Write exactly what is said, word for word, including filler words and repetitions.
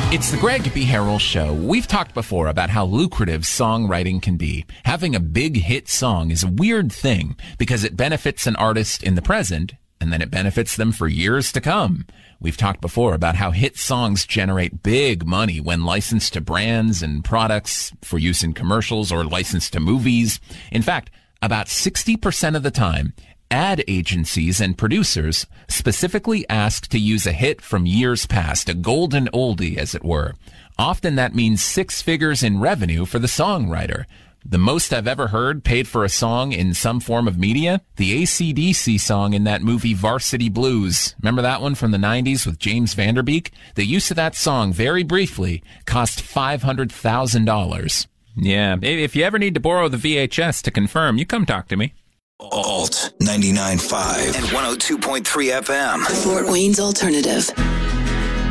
It's the Greg B. Harrell Show. We've talked before about how lucrative songwriting can be. Having a big hit song is a weird thing because it benefits an artist in the present, and then it benefits them for years to come. We've talked before about how hit songs generate big money when licensed to brands and products for use in commercials or licensed to movies. In fact, about sixty percent of the time, ad agencies and producers specifically ask to use a hit from years past, a golden oldie, as it were. Often that means six figures in revenue for the songwriter. The most I've ever heard paid for a song in some form of media? The A C D C song in that movie Varsity Blues. Remember that one from the nineties with James Van Der Beek? The use of that song, very briefly, cost five hundred thousand dollars. Yeah, if you ever need to borrow the V H S to confirm, you come talk to me. Alt ninety-nine point five and one oh two point three F M. Fort Wayne's Alternative.